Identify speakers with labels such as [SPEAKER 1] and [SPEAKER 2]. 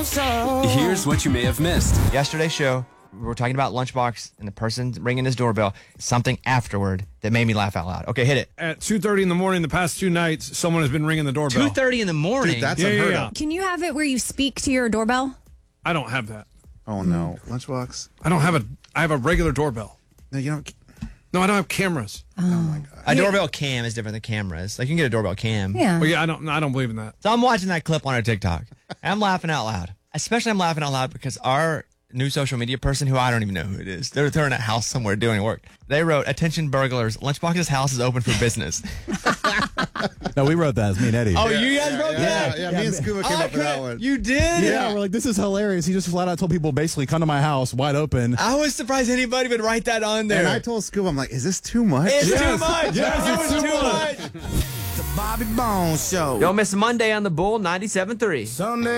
[SPEAKER 1] Here's what you may have missed.
[SPEAKER 2] Yesterday's show, we were talking about Lunchbox and the person ringing his doorbell. Something afterward that made me laugh out loud. Okay, hit it.
[SPEAKER 3] At 2:30 in the morning, the past 2 nights, someone has been ringing the doorbell.
[SPEAKER 2] 2:30 in the morning.
[SPEAKER 4] Dude, that's
[SPEAKER 3] Yeah,
[SPEAKER 4] unheard
[SPEAKER 3] yeah.
[SPEAKER 4] of.
[SPEAKER 5] Can you have it where you speak to your doorbell?
[SPEAKER 3] I don't have that.
[SPEAKER 4] Oh no, Lunchbox.
[SPEAKER 3] I have a regular doorbell.
[SPEAKER 4] No, you don't.
[SPEAKER 3] No, I don't have cameras.
[SPEAKER 2] A doorbell cam is different than cameras. Like, you can get a doorbell cam.
[SPEAKER 5] Yeah.
[SPEAKER 3] Well, yeah, I don't believe in that.
[SPEAKER 2] So I'm watching that clip on our TikTok. And I'm laughing out loud. Especially I'm laughing out loud because our new social media person, who I don't even know who it is, they're in a house somewhere doing work. They wrote, "Attention burglars, Lunchbox's house is open for business."
[SPEAKER 6] No, we wrote that. It's me and Eddie.
[SPEAKER 2] Oh, you guys wrote that?
[SPEAKER 4] Yeah, me and Scuba came up with that one.
[SPEAKER 2] You did?
[SPEAKER 6] Yeah, we're like, this is hilarious. He just flat out told people basically come to my house wide open.
[SPEAKER 2] I was surprised anybody would write that on there.
[SPEAKER 4] And I told Scuba, I'm like, is this too much?
[SPEAKER 2] It's
[SPEAKER 6] Yes.
[SPEAKER 2] too much.
[SPEAKER 6] Yes,
[SPEAKER 2] It was too much.
[SPEAKER 7] The Bobby Bones Show.
[SPEAKER 8] Don't miss Monday on the Bull 97.3.
[SPEAKER 7] Sunday.